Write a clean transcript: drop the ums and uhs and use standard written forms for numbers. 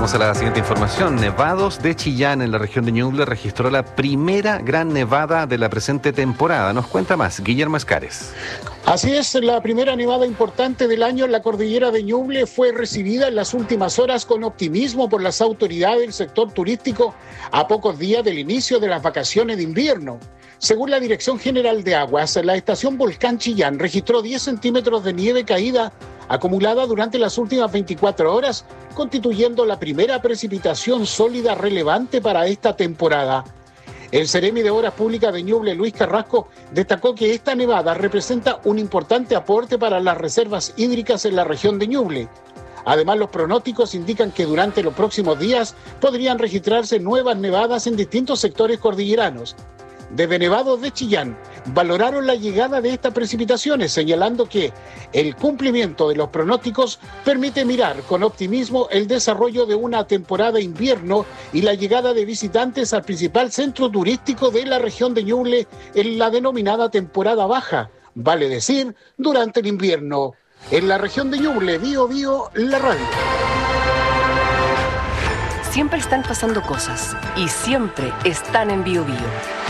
Pasamos a la siguiente información. Nevados de Chillán, en la región de Ñuble, registró la primera gran nevada de la presente temporada. Nos cuenta más Guillermo Escares. Así es, la primera nevada importante del año en la cordillera de Ñuble fue recibida en las últimas horas con optimismo por las autoridades del sector turístico a pocos días del inicio de las vacaciones de invierno. Según la Dirección General de Aguas, la estación Volcán Chillán registró 10 centímetros de nieve caída acumulada durante las últimas 24 horas, constituyendo la primera precipitación sólida relevante para esta temporada. El Seremi de Obras Públicas de Ñuble, Luis Carrasco, destacó que esta nevada representa un importante aporte para las reservas hídricas en la región de Ñuble. Además, los pronósticos indican que durante los próximos días podrían registrarse nuevas nevadas en distintos sectores cordilleranos. Desde Nevados de Chillán valoraron la llegada de estas precipitaciones, señalando que el cumplimiento de los pronósticos permite mirar con optimismo el desarrollo de una temporada invierno y la llegada de visitantes al principal centro turístico de la región de Ñuble en la denominada temporada baja, vale decir, durante el invierno. En la región de Ñuble, Bío Bío, la radio. Siempre están pasando cosas y siempre están en Bío Bío.